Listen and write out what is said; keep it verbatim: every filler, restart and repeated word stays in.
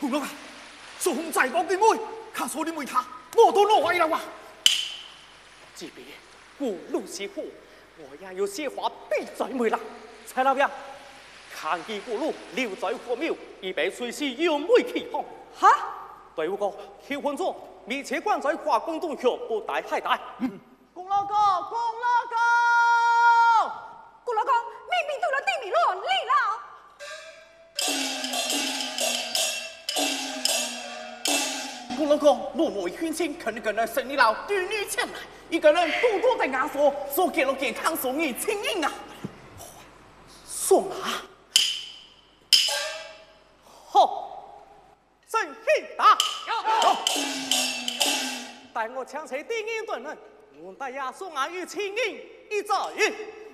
公公啊，苏红在我嘅爱，卡错你问他，我都落坏了啊！ 即便过路是苦，我也有些话必在眉啦。蔡老表，看见过路留在火庙，预备随时用煤起火。 哈？ 队伍哥，求婚中，密切关在华广东向不带海带。 嗯。公老公，公老公，公老公，明明到了地米乱里了。 公老公，我们婚庆肯定跟人生意佬女女前来，一个人多多的压缩，所给了健康送你亲应啊！送啊！ 好，真气大！待我抢车第一顿人，我带呀送俺与亲应一早一。